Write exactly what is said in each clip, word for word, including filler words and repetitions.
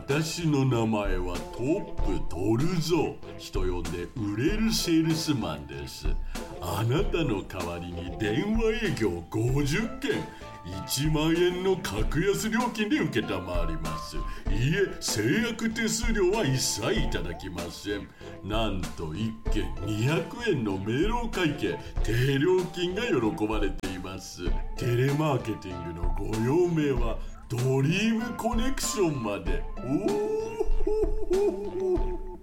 私の名前はトップトルゾ。人呼んで売れるセールスマンです。あなたの代わりに電話営業ごじゅっけん、いちまんえんの格安料金で受けたまわります。いえ、制約手数料は一切いただきません。なんといっけんにひゃくえんの明朗会計、低料金が喜ばれています。テレマーケティングのご用命はドリームコネクションまで。おー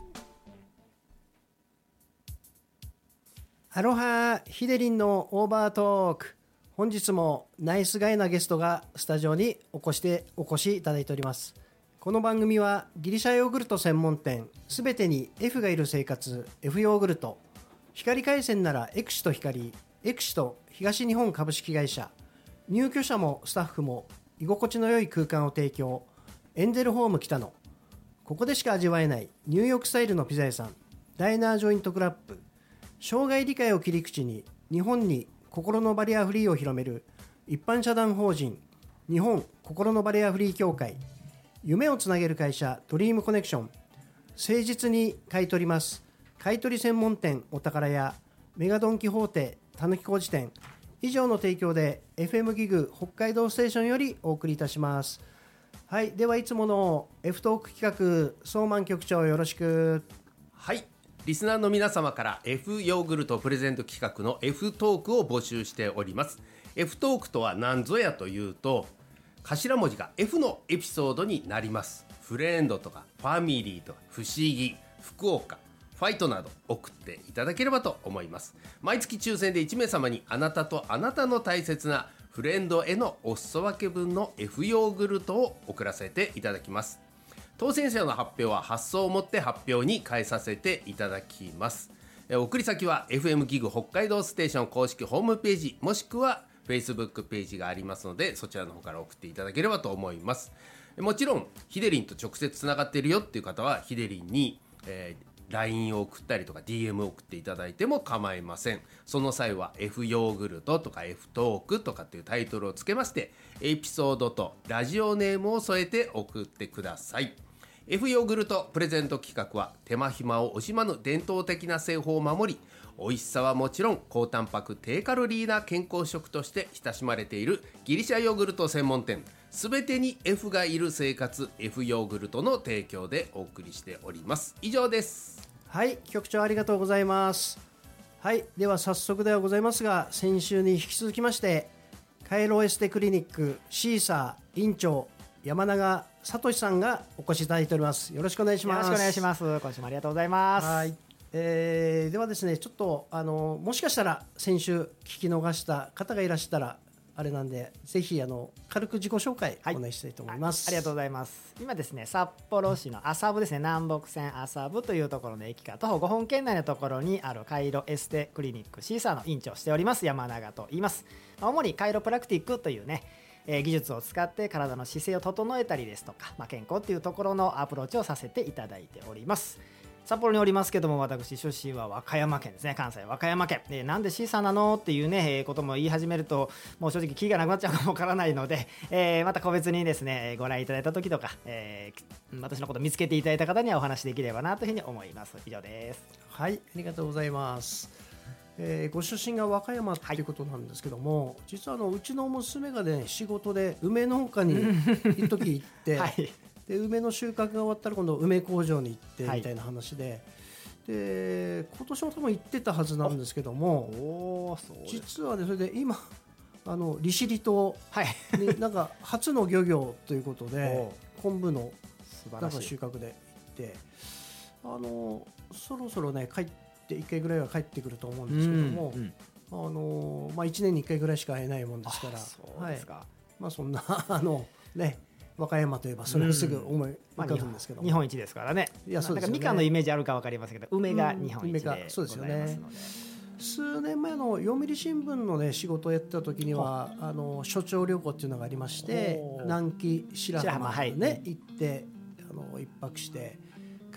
アロハ、ヒデリンのオーバートーク。本日もナイスガイなゲストがスタジオにお越してお越しいただいております。この番組はギリシャヨーグルト専門店すべてに F がいる生活 F ヨーグルト、光回線ならエクシト光、エクシト東日本株式会社、入居者もスタッフも居心地の良い空間を提供、エンゼルホーム北野、ここでしか味わえないニューヨークスタイルのピザ屋さん、ダイナージョイントクラップ、障害理解を切り口に日本に心のバリアフリーを広める一般社団法人日本心のバリアフリー協会、夢をつなげる会社ドリームコネクション、誠実に買い取ります買い取り専門店お宝屋、メガドンキホーテたぬき工事店以上の提供で エフエム ギグ北海道ステーションよりお送りいたします。はい、ではいつもの F トーク企画、ソーマン局長よろしく。 はい、リスナーの皆様から F ヨーグルトプレゼント企画の F トークを募集しております。 F トークとは何ぞやというと、頭文字が F のエピソードになります。フレンドとかファミリーとか不思議、福岡、ファイトなど送っていただければと思います。毎月抽選でいちめい様にあなたとあなたの大切なフレンドへのお裾分け分の F ヨーグルトを送らせていただきます。当選者の発表は発送をもって発表に変えさせていただきます。送り先は エフエム ギグ北海道ステーション公式ホームページ、もしくは Facebook ページがありますので、そちらの方から送っていただければと思います。もちろんヒデリンと直接つながっているよっていう方はヒデリンに、えーライン を送ったりとか ディーエム を送っていただいても構いません。その際は F ヨーグルトとか F トークとかっていうタイトルをつけまして、エピソードとラジオネームを添えて送ってください。 F ヨーグルトプレゼント企画は手間暇を惜しまぬ伝統的な製法を守り、美味しさはもちろん高タンパク低カロリーな健康食として親しまれているギリシャヨーグルト専門店すべてに F がいる生活 F ヨーグルトの提供でお送りしております。以上です。 はい、局長ありがとうございます。はい、では早速ではございますが、先週に引き続きましてカイロエステクリニックシーサー院長山永聡さんがお越しいただいております。よろしくお願いします。 よろしくお願いします。今週もありがとうございます。 はい、えー、ではですね、ちょっとあのもしかしたら先週聞き逃した方がいらしたらあれなんで、ぜひあの軽く自己紹介お願いしたいと思います。 はい、ありがとうございます。今ですね、札幌市の麻布ですね、南北線麻布というところの駅から徒歩ごふん圏内のところにあるカイロエステクリニックシーサーの院長をしております山永と言います。主にカイロプラクティックというね、えー、技術を使って体の姿勢を整えたりですとか、まあ、健康っていうところのアプローチをさせていただいております。札幌におりますけども、私出身は和歌山県ですね。関西和歌山県、えー、なんで C さんなのっていうね、えー、ことも言い始めるともう正直キリがなくなっちゃうかもわからないので、えー、また個別にですねご覧いただいた時とか、えー、私のこと見つけていただいた方にはお話できればなというふうに思います。以上です。 はい、ありがとうございます。えー、ご出身が和歌山っていうことなんですけども、はい、実はあのうちの娘がね仕事で梅農家に一時行って、はい、で梅の収穫が終わったら今度梅工場に行ってみたいな話で、はい、で今年も多分行ってたはずなんですけども、おそうです実はねそれで今あの利尻島になんか初の漁業ということで昆布のなんか収穫で行ってあのそろそろね帰っていっかいぐらいは帰ってくると思うんですけども、うんうん、あのまあ、いちねんにいっかいぐらいしか会えないもんですから、そうですか、はい、まあ、そんなあのね和歌山といえばそれはすぐ思い浮かぶんですけど、 まあ、日本一ですからね。いやそうですよね。なんかみかんのイメージあるか分かりませんけど梅が日本一でございますので、うん、梅がそうですよね。 数年前の読売新聞の、ね、仕事をやってた時にはあの所長旅行っていうのがありまして南紀白浜に、ね、はい、行ってあの一泊して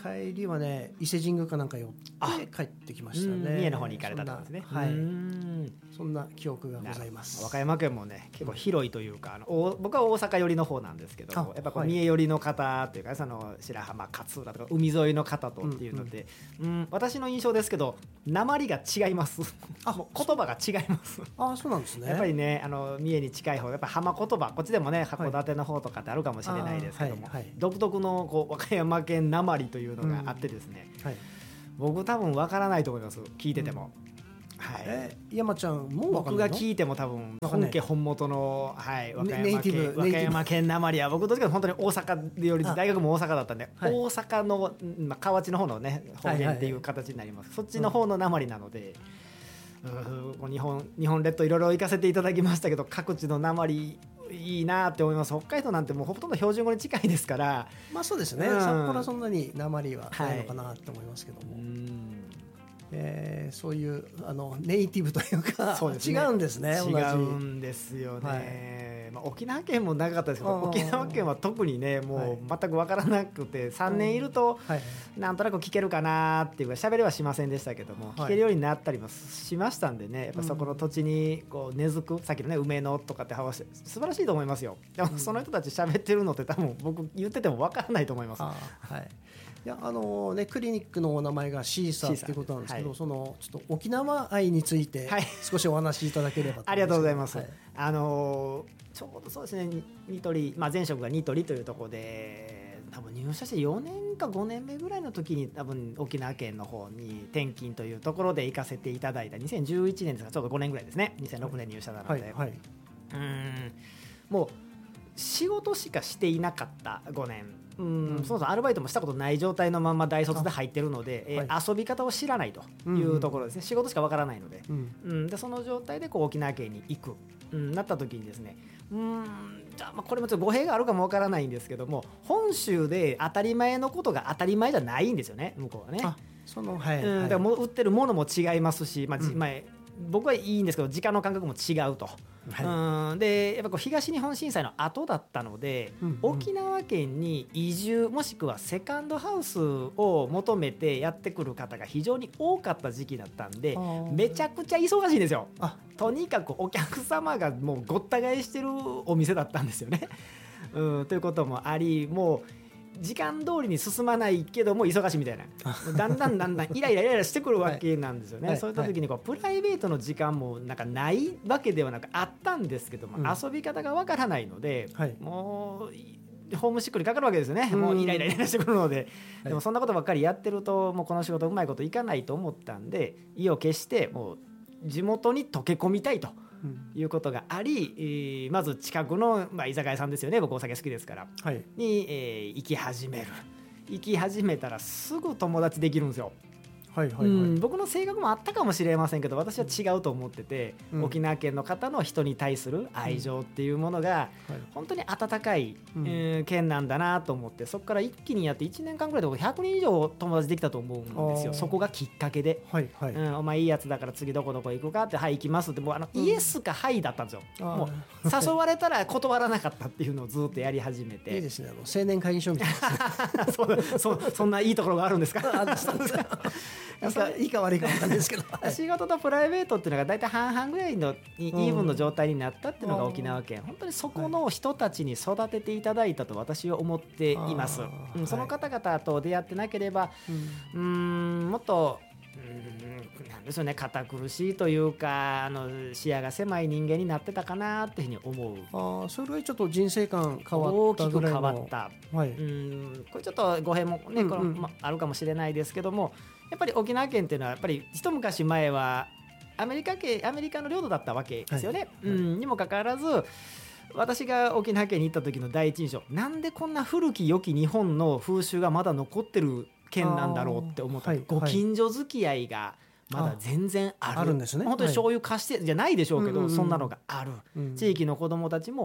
帰りはね伊勢神宮かなんか寄って帰ってきましたね。 三重の方に行かれたんですね。 はい、 うんそんな記憶がございます。 和歌山県もね結構広いというか、あの僕は大阪寄りの方なんですけども、やっぱこう三重寄りの方っていうか、その白浜勝浦とか海沿いの方とっていうので、うんうんうん、私の印象ですけど訛りが違いますあもう言葉が違いますあそうなんですね。 やっぱりねあの三重に近い方やっぱ浜言葉こっちでもね函館の方とかってあるかもしれないですけども、はいはいはい、独特のこう和歌山県訛りというのがあってですね、うんはい、僕多分わからないと思います聞いてても、うんはい、 え山ちゃんもう僕が聞いても多分本家本元の、はい、和歌山県和歌山県訛りは僕どっちか本当に大阪より大学も大阪だったんで、はい、大阪の、まあ、河内の方のね方言っていう形になります、はいはい、そっちの方の訛りなので、うん、日本日本列島いろいろ行かせていただきましたけど各地の訛りいいなって思います。北海道なんてもうほとんど標準語に近いですから。 まあそうですね、うん、札幌はそんなに訛りはないのかなと思いますけども、はいうんえー、そういうあのネイティブというかそうです、ね、違うんですね。 違うんですよね、はいまあ、沖縄県も長かったですけど沖縄県は特にねもう全く分からなくてさんねんいるとなんとなく聞けるかなっていうか喋れはしませんでしたけども、はい、聞けるようになったりもしましたんでねやっぱそこの土地にこう根付くさっきのね梅野とかって話素晴らしいと思いますよ。でもその人たち喋ってるのって多分僕言ってても分からないと思います。 はいいやあのね、クリニックのお名前がシーサーっていうことなんですけど、はい、そのちょっと沖縄愛について少しお話しいただければと、 はい、ありがとうございます、はい、あのちょうどそうですねニトリ、まあ、前職がニトリというところで多分入社してよねんかごねんめぐらいの時に多分沖縄県の方に転勤というところで行かせていただいたにせんじゅういちねんですがちょうどごねんぐらいですねにせんろくねんに入社なので、はいはい、うんもう仕事しかしていなかったごねんうん、そもそもアルバイトもしたことない状態のまま大卒で入ってるので、えーはい、遊び方を知らないというところですね、うんうん、仕事しかわからないので、うんうん、でその状態でこう沖縄県に行く、うん、なった時にですねうんじゃあまあこれもちょっと語弊があるかもわからないんですけども本州で当たり前のことが当たり前じゃないんですよね向こうはね。あその、はいうん、だからもう売ってるものも違いますし、まあうんまあ僕はいいんですけど時間の感覚も違うと、はい、うんでやっぱこう東日本震災の後だったので、うんうん、沖縄県に移住もしくはセカンドハウスを求めてやってくる方が非常に多かった時期だったんでめちゃくちゃ忙しいんですよ。あとにかくお客様がもうごった返してるお店だったんですよね、うん、ということもありもう時間通りに進まないけども忙しいみたいなだんだんだんだんイライライライラしてくるわけなんですよね、はい、そういった時にこうプライベートの時間もなんかないわけではなくあったんですけども、うん、遊び方がわからないので、はい、もうホームシックにかかるわけですよね、うん、もうイライライラしてくるので、はい、でもそんなことばっかりやってるともうこの仕事うまいこといかないと思ったんで意を決してもう地元に溶け込みたいということがあり、えー、まず近くの、まあ、居酒屋さんですよね僕お酒好きですから、はい、に、えー、行き始める行き始めたらすぐ友達できるんですよ。はいはいはい、うん僕の性格もあったかもしれませんけど私は違うと思ってて、うん、沖縄県の方の人に対する愛情っていうものが本当に温かい、うんえー、県なんだなと思ってそこから一気にやっていちねんかんぐらいでひゃくにん以上友達できたと思うんですよ。そこがきっかけで、はいはいうん、お前いいやつだから次どこどこ行くかってはい行きますってもうあの、うん、イエスかはいだったんですよ。もう誘われたら断らなかったっていうのをずっとやり始めていいですね青年会議所みたいなそうそ, そんないいところがあるんですかいいか悪いか分かんないですけど仕事とプライベートっていうのが大体半々ぐらいのイーブンの状態になったっていうのが沖縄県、うん、本当にそこの人たちに育てていただいたと私は思っています、うん、その方々と出会ってなければ、うん、うーんもっとうんなんでしょうね堅苦しいというかあの視野が狭い人間になってたかなっていうふうに思う。あそれぐらいちょっと人生観変わったぐらいの大きく変わった、はい、うんこれちょっと語弊もね、うんうんこのま、あるかもしれないですけどもやっぱり沖縄県っていうのはやっぱり一昔前はアメリカ系アメリカの領土だったわけですよね、はいはい、うんにもかかわらず私が沖縄県に行った時の第一印象なんでこんな古き良き日本の風習がまだ残ってる県なんだろうって思った、はいはい、ご近所付き合いがまだ全然ある、あるんですね、本当に醤油貸して、はい、じゃないでしょうけど、うんうんうん、そんなのがある、うん、地域の子どもたちも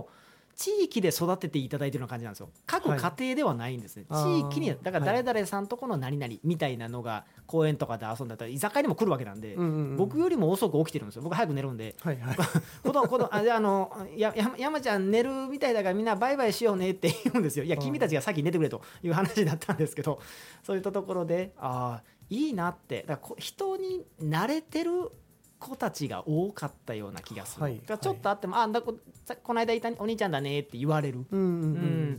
地域で育てていただいてるような感じなんですよ。各家庭ではないんですね、 はい、 地域にだから誰々さんとこの何々みたいなのが公園とかで遊んだったら居酒屋にも来るわけなんで、うんうんうん、僕よりも遅く起きてるんですよ。僕早く寝るんで、はいはい、子供子供あじゃあのやや山ちゃん寝るみたいだからみんなバイバイしようねって言うんですよ。いや君たちが先寝てくれという話だったんですけど、そういったところでああいいなって、だから人に慣れてる子たちが多かったような気がする、はい、ちょっとあっても、はい、あだ こ, この間いたお兄ちゃんだねって言われる、うんうんうんうん、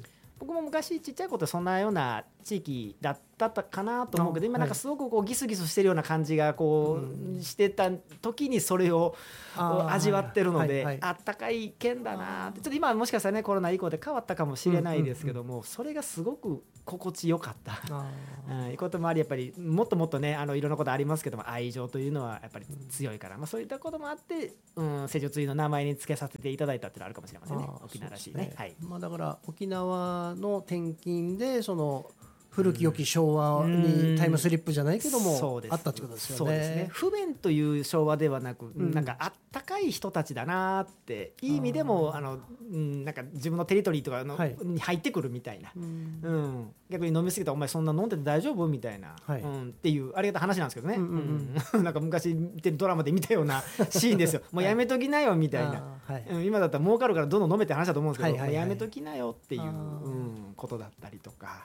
僕も昔ちっちゃい子ってそんなような地域だったかなと思うけど、今なんかすごくこうギスギスしてるような感じがこうしてた時にそれを味わってるので、あったかい県だなって。ちょっと今はもしかしたらねコロナ以降で変わったかもしれないですけども、それがすごく心地よかったうん、いうこともあり、やっぱりもっともっとねあのいろんなことありますけども、愛情というのはやっぱり強いから、まあ、そういったこともあって、うん、施術医の名前に付けさせていただいたっていうのはあるかもしれませんね。沖縄らしいね、はい、 まあ、だから沖縄の転勤でその古き良き昭和にタイムスリップじゃないけどもあったってことですよね。 そうですね。不便という昭和ではなく、うん、なんかあったかい人たちだなっていい意味でもあの、うん、なんか自分のテリトリーとかの、はい、に入ってくるみたいな、うんうん、逆に飲みすぎたらお前そんな飲んでて大丈夫みたいな、はい、うん、っていうありがたい話なんですけどね、うんうんうん、なんか昔ドラマで見たようなシーンですよもうやめときなよみたいな、はい、うん、今だったら儲かるからどんどん飲めって話だと思うんですけど、はいはいはい、やめときなよっていう、うん、ことだったりとか、うん、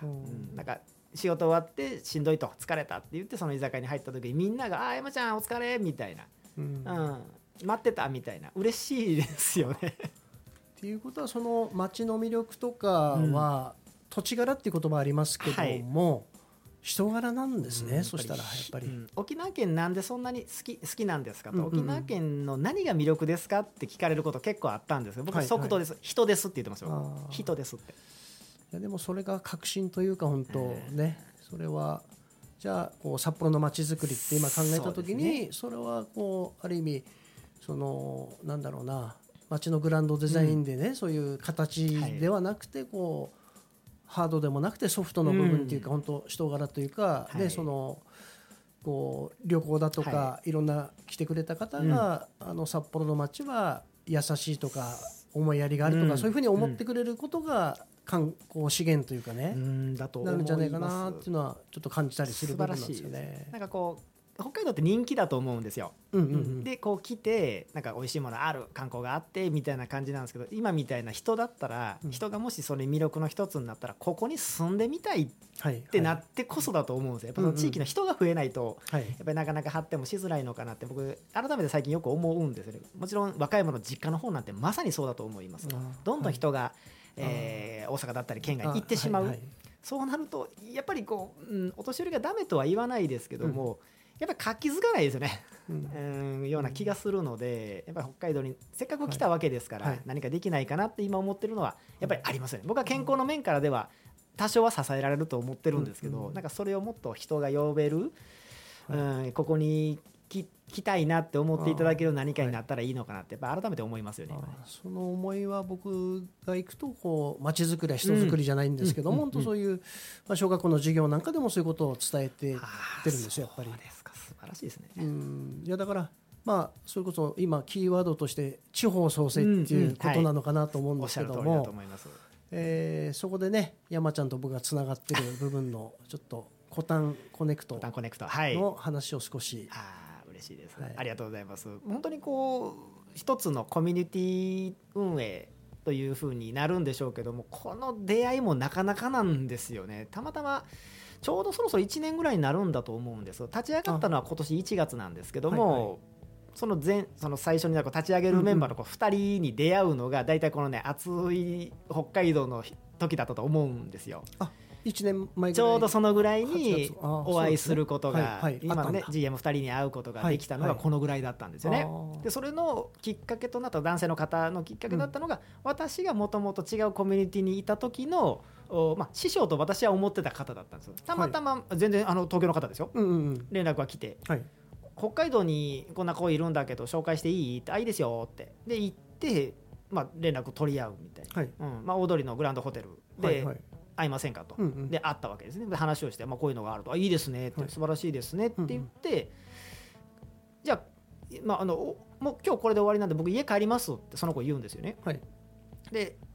なんか仕事終わってしんどいと疲れたって言ってその居酒屋に入った時にみんながあー山ちゃんお疲れみたいな、うんうん、待ってたみたいな、嬉しいですよねっていうことはその町の魅力とかは、うん、土地柄っていう言葉ありますけども、はい、人柄なんですね、うん、そしたらやっぱり、うん、 沖縄県なんでそんなに好き、好きなんですかと、うんうん、沖縄県の何が魅力ですかって聞かれること結構あったんですけど、僕は速度です、はいはい、人ですって言ってますよ。人ですって。 いやでもそれが革新というか本当ね、それはじゃあこう札幌の街づくりって今考えた時に そ, 、ね、それはこうある意味そのなんだろうな、街のグランドデザインでね、うん、そういう形ではなくてこう、はい、ハードでもなくてソフトの部分っていうか、うん、本当人柄というか、はい、でそのこう旅行だとか、はい、いろんな来てくれた方が、うん、あの札幌の街は優しいとか思いやりがあるとか、うん、そういうふうに思ってくれることが、うん観光資源というかね、うんだと思います。なるんじゃないかなっていうのはちょっと感じたりする部分なんですよね。 なんかこう北海道って人気だと思うんですよ、うんうんうん、でこう来てなんか美味しいものある観光があってみたいな感じなんですけど、今みたいな人だったら、うん、人がもしそれ魅力の一つになったらここに住んでみたいってなってこそだと思うんですよ。やっぱその地域の人が増えないと、うんうん、やっぱりなかなか発展もしづらいのかなって僕改めて最近よく思うんですよね。もちろん和歌山の実家の方なんてまさにそうだと思います。どんどん人が、はいえー、大阪だったり県外に行ってしまう、はいはい、そうなるとやっぱりこう、うん、お年寄りがダメとは言わないですけども、うん、やっぱり活気づかないですよね、うんうん、ような気がするので、やっぱり北海道にせっかく来たわけですから、はい、何かできないかなって今思ってるのはやっぱりありますよね。僕は健康の面からでは多少は支えられると思ってるんですけど、うん、なんかそれをもっと人が呼べる、はいうん、ここに来来たいなって思っていただける何かになったらいいのかなってやっぱ改めて思いますよね。 その思いは僕が行くとこう街づくりは人づくりじゃないんですけども、うん、本当そういう、まあ、小学校の授業なんかでもそういうことを伝えてってるんですよ。やっぱりそうですか、素晴らしいですね。 うんいやだからまあそれこそ今キーワードとして地方創生っていうことなのかなと思うんですけども、えそこでね山ちゃんと僕がつながってる部分のちょっとコタンコネクトの話を少し、 はい嬉しいです、はい、ありがとうございます。本当にこう一つのコミュニティ運営という風になるんでしょうけども、この出会いもなかなかなんですよね。たまたまちょうどそろそろいちねんぐらいになるんだと思うんです。立ち上がったのは今年いちがつなんですけども、はいはい、その前その最初に立ち上げるメンバーのこうふたりに出会うのがだいたいこのね暑い北海道の時だったと思うんですよ。 あいちねんまえぐらいちょうどそのぐらいにお会いすることが、ねはいはい、今のね ジーエムふたりに会うことができたのがこのぐらいだったんですよね、はいはい、でそれのきっかけとなった男性の方のきっかけだったのが、うん、私がもともと違うコミュニティにいた時のまあ、師匠と私は思ってた方だったんですよ。たまたま全然あの東京の方ですよ、うんうんうん、連絡が来て、はい、北海道にこんな子いるんだけど紹介していいって、あいいですよってで行って、まあ、連絡取り合うみたいな、はいうんまあ、大通りのグランドホテルで、はいはい会いませんかと、うんうん、で会ったわけですね。で話をして、まあ、こういうのがあると、あいいですねって、はい、素晴らしいですねって言って、うんうん、じゃあ、まあ、あのもう今日これで終わりなんで僕家帰りますってその子言うんですよね、はい、で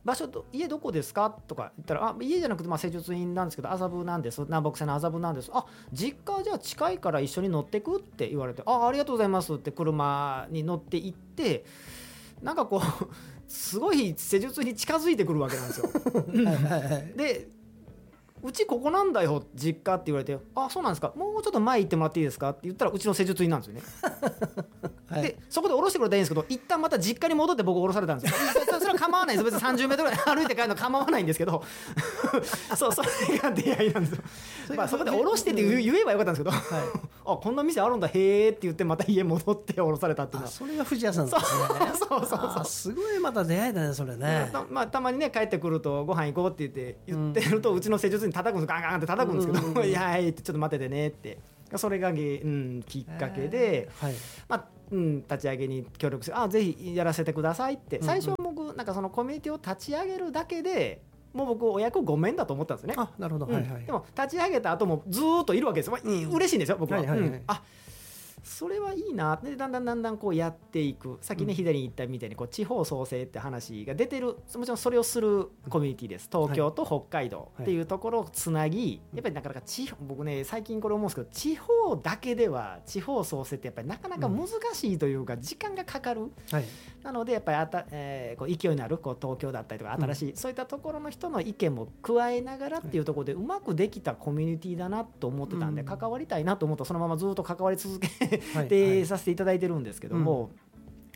場所ど家どこですかとか言ったら、あ家じゃなくてまあ施術院なんですけど麻布なんです、南北線の麻布なんです、あ実家じゃあ近いから一緒に乗ってくって言われて、あありがとうございますって車に乗って行って、なんかこうすごい施術に近づいてくるわけなんですよでうちここなんだよ実家って言われて、あそうなんですか、もうちょっと前行ってもらっていいですかって言ったらうちの施術院なんですよねはい、でそこで降ろしてくれたらいいんですけど、一旦また実家に戻って僕降ろされたんですよそれは構わないです、別にさんじゅうメートルぐらい歩いて帰るの構わないんですけどそうそれが出会いなんですよそ, まあ、そこで降ろしてって言えばよかったんですけど、はい、あこんな店あるんだへーって言ってまた家戻って降ろされたっていうのは、 それが藤谷さんですねそうそうそうそうすごいまた出会いだねそれね。 た,、まあ、たまにね帰ってくるとご飯行こうって言って言ってると、うん、うちの施術に叩くんです、ガンガンって叩くんですけど、うんうん、いやいちょっと待っててねって、それが、うん、きっかけで、はい、まあうん、立ち上げに協力して、あぜひやらせてくださいって、うんうん、最初僕なんかそのコミュニティを立ち上げるだけでもう僕お役ごめんだと思ったんですよね。 あなるほど、うんはいはい、でも立ち上げた後もずっといるわけですよ、まあ、うん、嬉しいんですよ僕は、はいはいはいうん、あそれはいいなで、だんだんだんだんこうやっていく、さっきね左に言ったみたいにこう地方創生って話が出てる、もちろんそれをするコミュニティです。東京と北海道っていうところをつなぎ、やっぱりなかなか地方、僕ね最近これ思うんですけど、地方だけでは地方創生ってやっぱりなかなか難しいというか時間がかかる、はい、なのでやっぱりあた、えー、こう勢いのあるこう東京だったりとか新しい、うん、そういったところの人の意見も加えながらっていうところでうまくできたコミュニティだなと思ってたんで、関わりたいなと思ったらそのままずっと関わり続けてさせていただいてるんですけども、うん、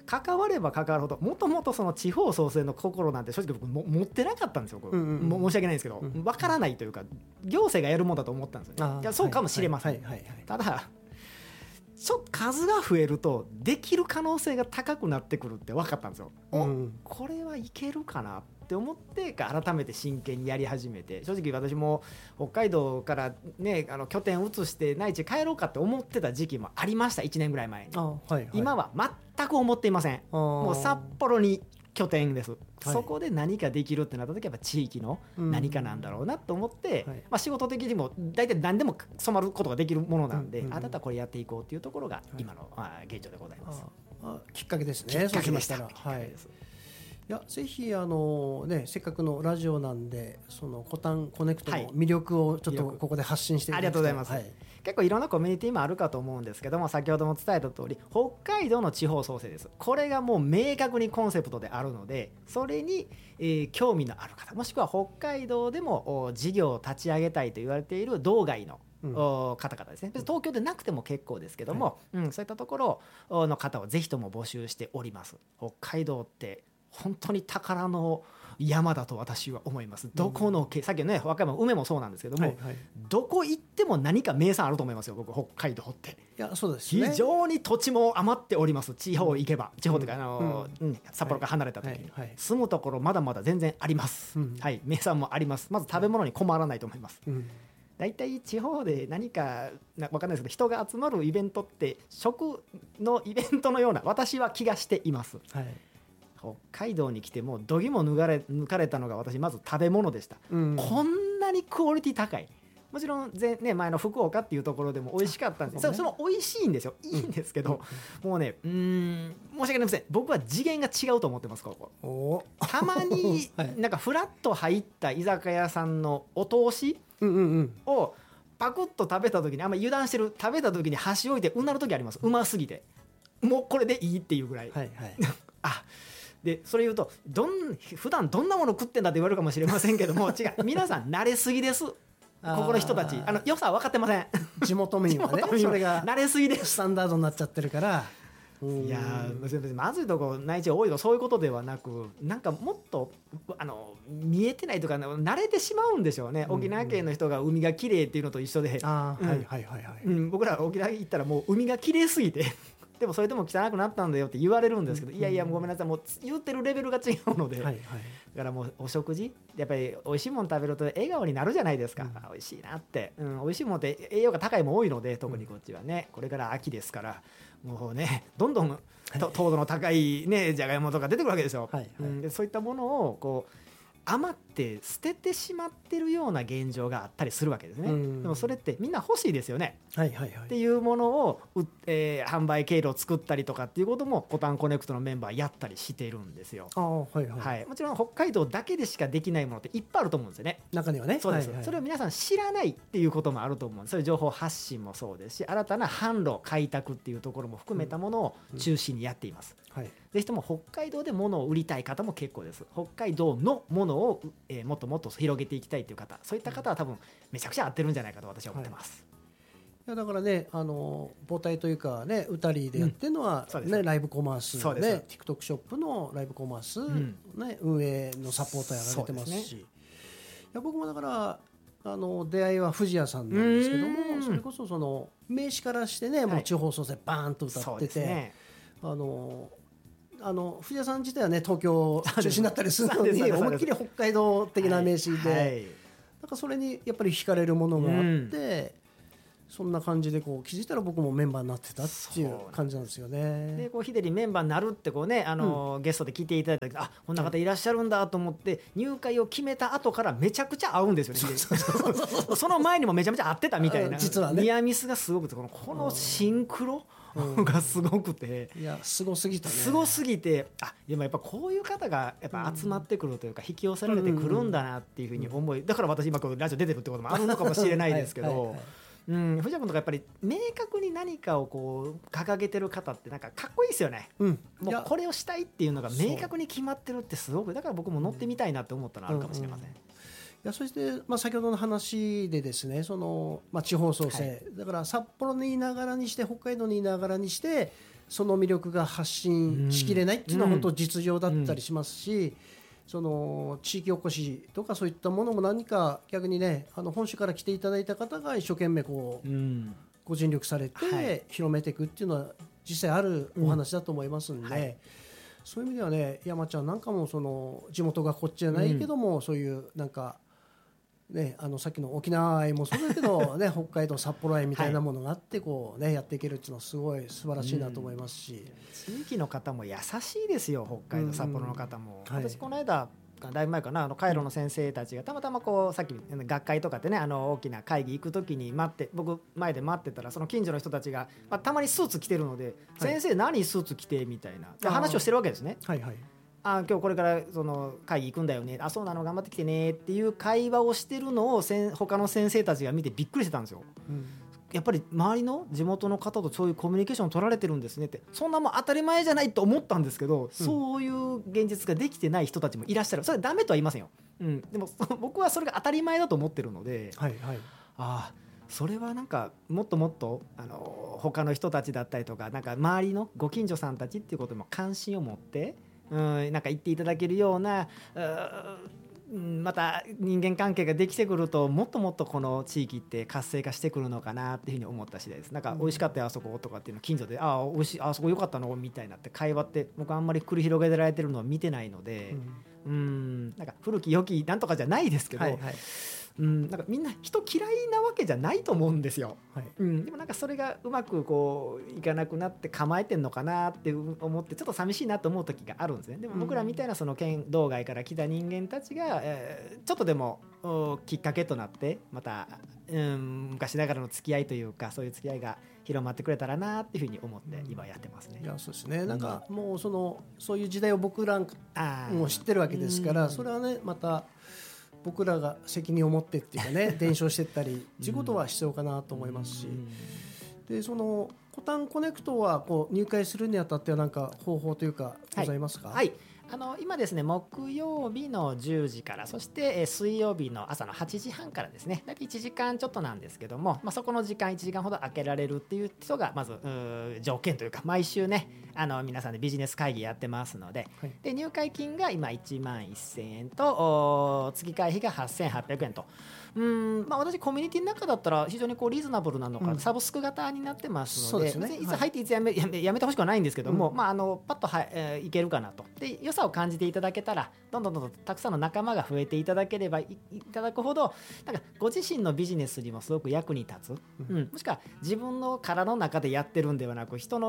関われば関わるほどもともとその地方創生の心なんて正直僕も持ってなかったんですよ、うんうんうん、申し訳ないんですけど、うん、分からないというか行政がやるもんだと思ったんですよね。いやそうかもしれません、はいはいはいはい、ただちょっと数が増えるとできる可能性が高くなってくるって分かったんですよ、うん、これはいけるかなって思って改めて真剣にやり始めて、正直私も北海道からねあの拠点移して内地帰ろうかって思ってた時期もありました、いちねんぐらい前に。あ、はいはい、今は全く思っていません。もう札幌に拠点です、はい、そこで何かできるってなった時はやっぱ地域の何かなんだろうなと思って、うんはいまあ、仕事的にも大体何でも染まることができるものなんで、うんうんうん、あなたこれやっていこうっていうところが今の、はい、現状でございます。 ああきっかけですね。 きっかけでした。 そうしましたら、はい、いやぜひあの、ね、せっかくのラジオなんでそのコタンコネクトの魅力をちょっとここで発信していただきたい、 ありがとうございます、はい、結構いろんなコミュニティもあるかと思うんですけども、先ほども伝えた通り北海道の地方創生です。これがもう明確にコンセプトであるので、それに、えー、興味のある方、もしくは北海道でも事業を立ち上げたいと言われている道外のうん、方々ですね。東京でなくても結構ですけども、はいうん、そういったところの方をぜひとも募集しております。北海道って本当に宝の山だと私は思います。どこの、うん、さっきのね和歌山梅もそうなんですけども、はいはい、どこ行っても何か名産あると思いますよ僕、北海道って。 いやそうですね、 非常に土地も余っております。地方行けば、地方というか、うん、あの、うん、札幌から離れた時に、はいはいはい、住むところまだまだ全然あります、うんはい、名産もあります。まず食べ物に困らないと思います、うんだいたい地方で何かな分かんないですけど人が集まるイベントって食のイベントのような私は気がしています、はい、北海道に来てもどぎも抜かれ、抜かれたのが私まず食べ物でした、うん、こんなにクオリティ高い。もちろん前、ね、前の福岡っていうところでも美味しかったんですよ、ね、そ, その美味しいんですよ、いいんですけど、うん、もうねうーん申し訳ありません、僕は次元が違うと思ってます。ここおたまになんかフラッと入った居酒屋さんのお通しをパクッと食べた時にあんま油断してる、食べた時に箸置いてうなる時あります。うますぎてもうこれでいいっていうぐらい、はいはい、あでそれ言うとどん普段どんなもの食ってんだって言われるかもしれませんけども違う、皆さん慣れすぎです。ここの人たちあの良さは分かってません。 地元民はねそれが慣れすぎでスタンダードになっちゃってるから。 いやまずいとこ内地多いとかそういうことではなく、なんかもっとあの見えてないとか慣れてしまうんでしょうね、うんうん、沖縄県の人が海が綺麗っていうのと一緒で、あ、うんはいはいはいはいうん、僕ら沖縄行ったらもう海が綺麗すぎてでもそれでも汚くなったんだよって言われるんですけど、うんうん、いやいやごめんなさい、もう言ってるレベルが違うので、はいはい、だからもうお食事やっぱり美味しいもの食べると笑顔になるじゃないですか、うん、美味しいなって、うん、美味しいものって栄養が高いも多いので、特にこっちはね、これから秋ですからもうねどんどん糖度の高いねじゃがいもとか出てくるわけですよ、はいはいうん、でそういったものをこう余って捨ててしまってるような現状があったりするわけですね、うん、でもそれってみんな欲しいですよね、 はいはいはい、 っていうものを、えー、販売経路を作ったりとかっていうこともコタンコネクトのメンバーやったりしてるんですよ。 あ、はいはいはい、もちろん北海道だけでしかできないものっていっぱいあると思うんですよね。 中にはね。 そうです、 はいはい、 それを皆さん知らないっていうこともあると思うんです。そういう情報発信もそうですし、新たな販路開拓っていうところも含めたものを中心にやっています、うんうん、はい、ぜひとも北海道で物を売りたい方も結構です。北海道のものを、えー、もっともっと広げていきたいという方、そういった方は多分めちゃくちゃ合ってるんじゃないかと私は思ってます、はい、 いやだからね、あの母体というかね、うたりでやってるのは、うんね、ライブコマース、ね、TikTok ショップのライブコマース、うんね、運営のサポーターやられてますし、ね、いや僕もだからあの出会いは藤谷さんなんですけども、それこそその名刺からしてね、もう地方創生バーンと歌ってて、はいね、あのあの藤谷さん自体はね東京中心だったりするのに思いっきり北海道的な名刺で、はいはい、なんかそれにやっぱり惹かれるものがあって、うん、そんな感じでこう気づいたら僕もメンバーになってたっていう感じなんですよね。 でこうヒデリメンバーになるってこうね、あの、うん、ゲストで聞いていただいたけど、あ、こんな方いらっしゃるんだと思って入会を決めた後からめちゃくちゃ合うんですよね。そうそうそうその前にもめちゃめちゃ合ってたみたいな、 実はね、 ニアミスがすごくて、このこのシンクロがすごくて、 いやすごすぎたね。 すごすぎて、あ、でもやっぱこういう方がやっぱ集まってくるというか、引き寄せられてくるんだなっていうふうに思い、だから私今こうラジオ出てるってこともあるのかもしれないですけど、はいはいはい、うん、藤谷君とかやっぱり明確に何かをこう掲げてる方ってなんかかっこいいですよね、うん、もうこれをしたいっていうのが明確に決まってるってすごく、だから僕も乗ってみたいなって思ったのあるかもしれません、うんうん、いやそして、まあ、先ほどの話でですね、その、まあ、地方創生、はい、だから札幌にいながらにして北海道にいながらにしてその魅力が発信しきれないっていうのは本当実情だったりしますし、うんうん、その地域おこしとかそういったものも何か逆にね、あの本州から来ていただいた方が一生懸命こう、うん、ご尽力されて広めていくっていうのは実際あるお話だと思いますんで、うんはい、そういう意味ではね、山ちゃんなんかもその地元がこっちじゃないけども、うん、そういうなんかね、あのさっきの沖縄愛もそうだけど、ね、北海道札幌愛みたいなものがあってこう、ね、やっていけるっていうのはすごい素晴らしいなと思いますし、 うん、地域の方も優しいですよ、北海道札幌の方も、うん、私この間だいぶ前かな、あのカイロの先生たちがたまたまこうさっき学会とかってね、あの大きな会議行くときに待って、僕前で待ってたらその近所の人たちが、まあ、たまにスーツ着てるので、はい、先生何スーツ着てみたいな話をしてるわけですね。はいはい、あ、今日これからその会議行くんだよね、あ、そうなの、頑張ってきてねっていう会話をしてるのをせん他の先生たちが見てびっくりしてたんですよ、うん、やっぱり周りの地元の方とそういうコミュニケーション取られてるんですねって、そんなもん当たり前じゃないと思ったんですけど、うん、そういう現実ができてない人たちもいらっしゃる。それはダメとは言いませんよ、うん、でも僕はそれが当たり前だと思ってるので、はいはい、ああそれはなんかもっともっとあの他の人たちだったりとか、なんか周りのご近所さんたちっていうことにも関心を持ってうん、なんか言っていただけるような、うん、また人間関係ができてくるともっともっとこの地域って活性化してくるのかなっていうふうに思った次第です。なんか美味しかったよあそことかっていうの近所で、ああ美味しい、あそこ良かったのみたいなって会話って僕あんまり繰り広げられてるのを見てないので、うん、うんなんか古き良きなんとかじゃないですけど、はいはい、うん、なんかみんな人嫌いなわけじゃないと思うんですよ、はい、うん、でもなんかそれがうまくこういかなくなって構えてんのかなって思ってちょっと寂しいなと思う時があるんですね。でも僕らみたいなその県道外から来た人間たちが、えー、ちょっとでもきっかけとなってまた、うん、昔ながらの付き合いというかそういう付き合いが広まってくれたらなっていうふうに思って今やってますね。 いやそうですね、なんかもうそのそういう時代を僕らも知ってるわけですから、それはねまた僕らが責任を持ってっていうかね伝承していったりっていうことは必要かなと思いますし、でそのコタンコネクトはこう入会するにあたっては何か方法というかございますか？ はい、はい、あの今ですね木曜日のじゅうじからそして水曜日の朝のはちじはんからですねだいたいいちじかんちょっとなんですけども、まあ、そこの時間いちじかんほど空けられるっていう人がまず条件というか、毎週ねあの皆さんでビジネス会議やってますので、はい、で入会金が今いちまんせんえんと月会費がはっせんはっぴゃくえんと、うーん、まあ、私コミュニティの中だったら非常にこうリーズナブルなのか、うん、サブスク型になってますので、そうですね、いつ入っていつやめ、はい、やめてほしくはないんですけども、うんまあ、あのパッとは、えー、いけるかなと。で良さを感じていただけたらどんどんどんどんたくさんの仲間が増えていただければ い, いただくほどなんかご自身のビジネスにもすごく役に立つ、うんうん、もしくは自分の殻の中でやってるんではなく人の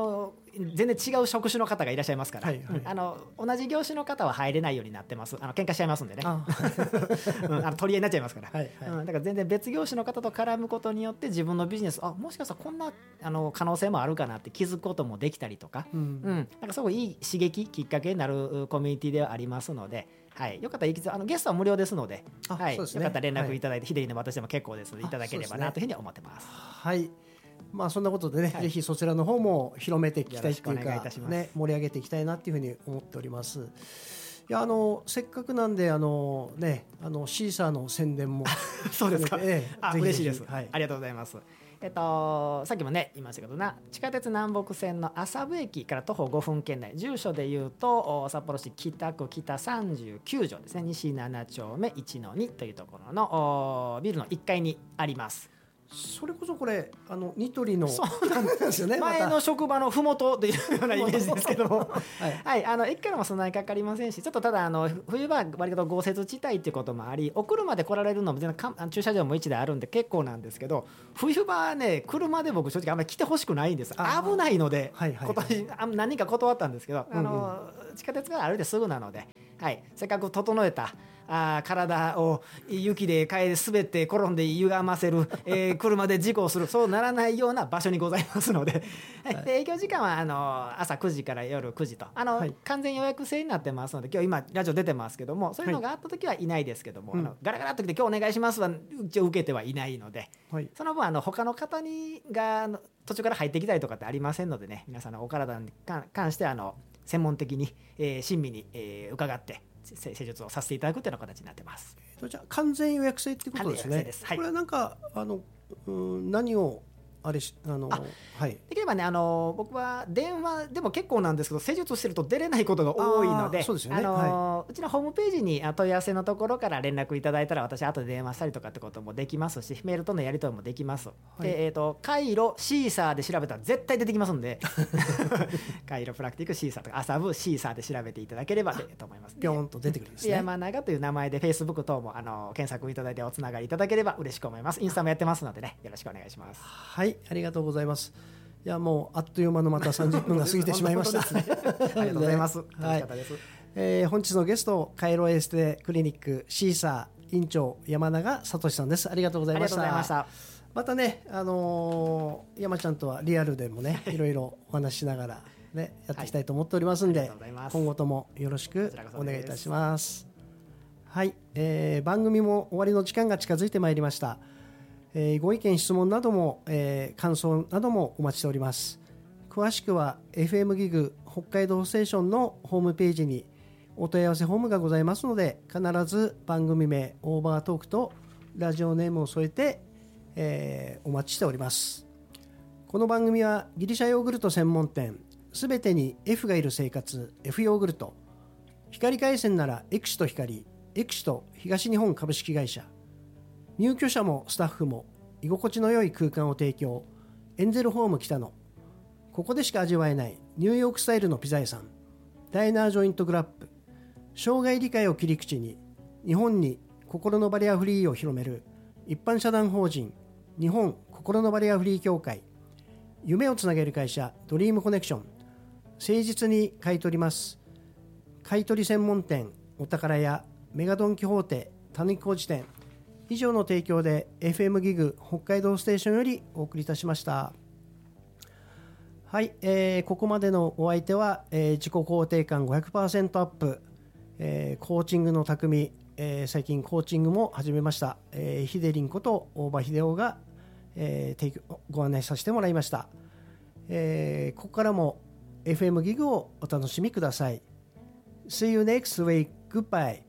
全然違う職種の方がいらっしゃいますから、 はいはい、 あの同じ業種の方は入れないようになってます。あの喧嘩しちゃいますんでね、あうん、あの取り合いになっちゃいますから、はいはい、うん、だから全然別業種の方と絡むことによって自分のビジネス、あもしかしたらこんなあの可能性もあるかなって気づくこともできたりとか、うんうん、なんかすごいいい刺激きっかけになるコミュニティではありますので、はい、よかったら行きあのゲストは無料ですので、はい、そうですね、よかったら連絡いただいて、はい、ヒデリの私でも結構ですのでいただければなというふうに思ってます。 はい、まあ、そんなことでね、はい、ぜひそちらの方も広めていきたいというか、ね、盛り上げていきたいなというふうに思っております。いや、あのせっかくなんであの、ね、あのシーサーの宣伝もそうですか、ええ、あ嬉しいです、 はい、 ありがとうございます。えっと、さっきもね言いましたけどな、地下鉄南北線の麻布駅から徒歩ごふん圏内、住所でいうと札幌市北区北さんじゅうきゅう条ですね、西なな丁目 いちのに というところのビルのいっかいにあります。 それこそこれあのニトリのそうなんですよね前の職場のふもとというようなイメージですけどもはい、はい、あの駅からもそんなにかかりませんし、ちょっとただあの冬場は割と豪雪地帯ということもあり、お車で来られるのも全然駐車場もいち台あるんで結構なんですけど、冬場はね車で僕正直あんまり来てほしくないんです。危ないので、はいはいはい、今年何人か断ったんですけど、あの、うんうん、地下鉄から歩いてすぐなので、はい、せっかく整えたあ体を雪で帰り滑って転んで歪ませる、えー、車で事故をする、そうならないような場所にございますので、はい、で営業時間はあの朝くじから夜くじとあの、はい、完全予約制になってますので、今日今ラジオ出てますけども、そういうのがあった時はいないですけども、はい、あのガラガラっと来て今日お願いしますは一応受けてはいないので、はい、その分あの他の方にが途中から入ってきたりとかってありませんのでね、皆さんのお体に関してあの専門的に、えー、親身に、えー、伺って施術をさせていただくというような形になってます。 じゃあ完全予約制っていうことですね。 はい、 これはなんかあのうん何をあれしあのあ、 はい、できればねあの僕は電話でも結構なんですけど、施術してると出れないことが多いので、そうですよね、あの、はい、うちのホームページに問い合わせのところから連絡いただいたら私後で電話したりとかってこともできますし、メールとのやり取りもできます、はい、でえーとカイロシーサーで調べたら絶対出てきますんでカイロプラクティックシーサーとか麻布シーサーで調べていただければと思います、ね、 ピョンと出てくるんですね。 山永という名前で Facebook 等もあの検索いただいておつながりいただければ嬉しく思います。インスタもやってますのでね、よろしくお願いします。 はい、ありがとうございます。いやもうあっという間のまたさんじゅっぷんが過ぎてしまいました。 ね、ありがとうございます。楽しかったです。 はい、えー、本日のゲストカイロエステクリニックシーサー院長山永聡さんです。ありがとうございました。 ありがとうございました。 またね、あのー、山ちゃんとはリアルでもねいろいろお話しながら、ね、やっていきたいと思っておりますんで、はい、今後ともよろしくお願いいたします。はい、えー、番組も終わりの時間が近づいてまいりました。えー、ご意見質問なども、えー、感想などもお待ちしております。詳しくは エフエム ギグ北海道ステーションのホームページにお問い合わせフォームがございますので、必ず番組名オーバートークとラジオネームを添えて、えー、お待ちしております。この番組はギリシャヨーグルト専門店すべてに F がいる生活 F ヨーグルト、光回線ならエクシト光エクシト東日本株式会社、入居者もスタッフも居心地の良い空間を提供、エンゼルホーム北野、ここでしか味わえないニューヨークスタイルのピザ屋さんダイナージョイントグラップ、障害理解を切り口に日本に心のバリアフリーを広める一般社団法人日本心のバリアフリー協会、夢をつなげる会社ドリームコネクション、誠実に買い取ります。買い取り専門店お宝屋メガドンキホーテたぬき工事店、以上の提供で エフエム ギグ北海道ステーションよりお送りいたしました。はい、えー、ここまでのお相手は、えー、自己肯定感 ごひゃくパーセント アップ、えー、コーチングの匠、えー、最近コーチングも始めました、えー、ヒデリンこと大場秀夫が、えー、ご案内させてもらいました。えー、ここからも エフエム ギグをお楽しみください。See you next week. Goodbye.